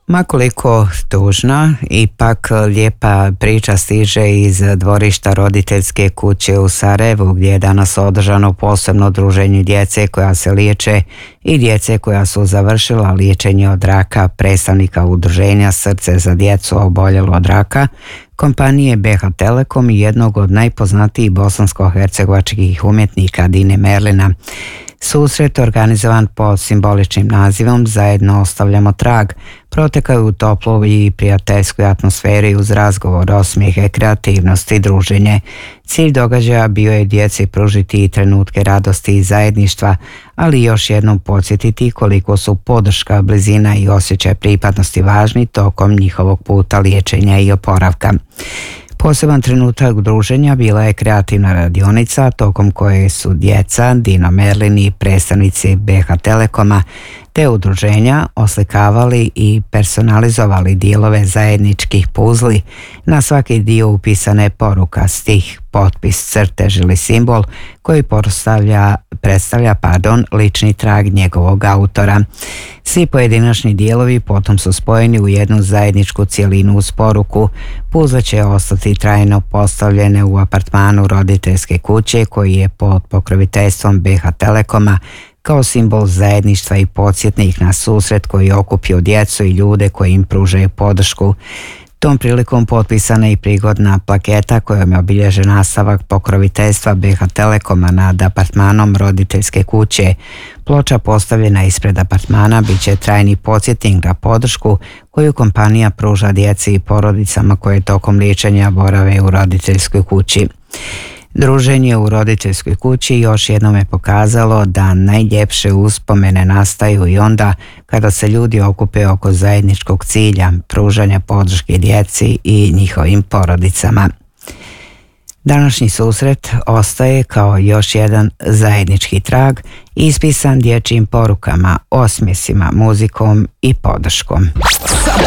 Ma koliko tužno, ipak lijepa priča stiže iz dvorišta roditeljske kuće u Sarajevu, gdje je danas održano posebno druženje djece koja se liječe i djece koja su završila liječenje od raka. Predstavnika udruženja Srce za djecu oboljelu od raka, kompanije BH Telekom i jednog od najpoznatijih bosansko-hercegovačkih umjetnika Dine Merlina. Susret, organizovan pod simboličnim nazivom Zajedno ostavljamo trag, protekao u toplu i prijateljskoj atmosferi uz razgovor, osmijehe, kreativnost i druženje. Cilj događaja bio je djeci pružiti i trenutke radosti i zajedništva, ali još jednom podsjetiti koliko su podrška, blizina i osjećaj pripadnosti važni tokom njihovog puta liječenja i oporavka. Poseban trenutak druženja bila je kreativna radionica tokom koje su djeca, Dino Merlin i predstavnici BH Telekoma te udruženja oslikavali i personalizovali dijelove zajedničkih puzli. Na svaki dio upisana je poruka, stih, potpis, crtež ili simbol koji predstavlja lični trag njegovog autora. Svi pojedinačni dijelovi potom su spojeni u jednu zajedničku cjelinu uz poruku. Puzle će ostati trajno postavljene u apartmanu roditeljske kuće koji je pod pokroviteljstvom BH Telekoma kao simbol zajedništva i podsjetnik na susret koji je okupio djecu i ljude koji im pružaju podršku. Tom prilikom potpisana je i prigodna plaketa kojom je obilježen nastavak pokroviteljstva BH Telekoma nad apartmanom roditeljske kuće. Ploča postavljena ispred apartmana bit će trajni podsjetnik na podršku koju kompanija pruža djeci i porodicama koje tokom liječenja borave u roditeljskoj kući. Druženje u roditeljskoj kući još jednom je pokazalo da najljepše uspomene nastaju i onda kada se ljudi okupe oko zajedničkog cilja, pružanja podrške djeci i njihovim porodicama. Današnji susret ostaje kao još jedan zajednički trag ispisan dječjim porukama, osmjesima, muzikom i podrškom.